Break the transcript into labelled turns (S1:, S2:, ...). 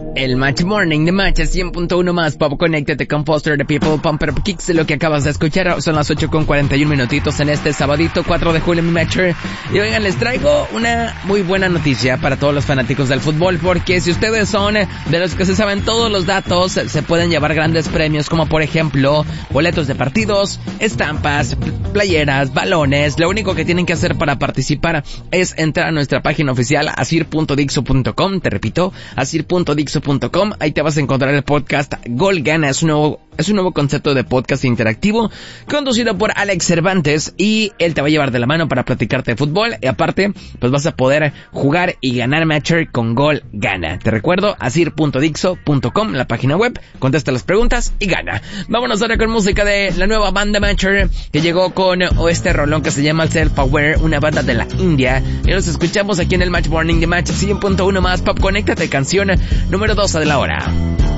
S1: El Match Morning de Match 100.1 más Pop. Conéctate con Foster the People, Pumper Up Kicks. Lo que acabas de escuchar son las 8:41 minutitos en este sabadito 4 de julio en mi Matcher. Y oigan, les traigo una muy buena noticia para todos los fanáticos del fútbol, porque si ustedes son de los que se saben todos los datos, se pueden llevar grandes premios, como por ejemplo boletos de partidos, estampas, playeras, balones. Lo único que tienen que hacer para participar es entrar a nuestra página oficial asir.dixo.com. Te repito, asir.dixo.com. Ahí te vas a encontrar el podcast Gol Gana. Es un nuevo concepto de podcast interactivo conducido por Alex Cervantes, y él te va a llevar de la mano para platicarte de fútbol, y aparte pues vas a poder jugar y ganar Matcher con Gol Gana. Te recuerdo, asir.dixo.com, la página web. Contesta las preguntas y gana. Vámonos ahora con música de la nueva banda Matcher, que llegó con este rolón que se llama Self Aware, una banda de la India, y los escuchamos aquí en el Match Morning de Match 100.1 más Pop. Conéctate, canción número 2 de la hora.